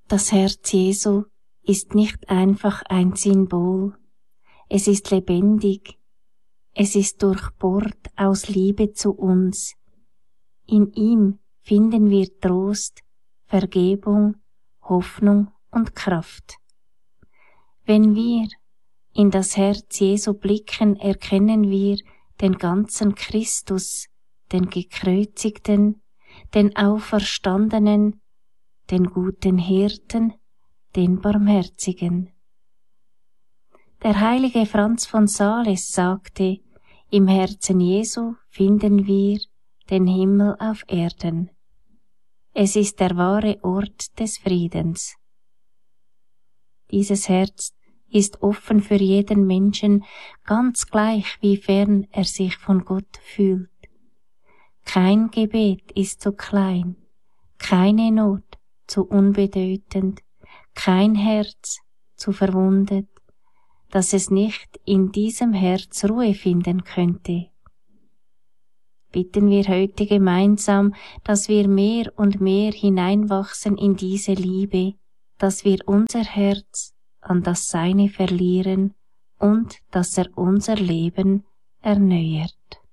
Das Herz Jesu ist nicht einfach ein Symbol. Es ist lebendig. Es ist durchbohrt aus Liebe zu uns. In ihm finden wir Trost, Vergebung, Hoffnung und Kraft. Wenn wir in das Herz Jesu blicken, erkennen wir den ganzen Christus, den Gekreuzigten, den Auferstandenen, den guten Hirten, den Barmherzigen. Der heilige Franz von Sales sagte, im Herzen Jesu finden wir den Himmel auf Erden. Es ist der wahre Ort des Friedens. Dieses Herz ist offen für jeden Menschen, ganz gleich wie fern er sich von Gott fühlt. Kein Gebet ist zu klein, keine Not zu unbedeutend, kein Herz zu verwundet, dass es nicht in diesem Herz Ruhe finden könnte. Bitten wir heute gemeinsam, dass wir mehr und mehr hineinwachsen in diese Liebe, dass wir unser Herz an das Seine verlieren und dass er unser Leben erneuert.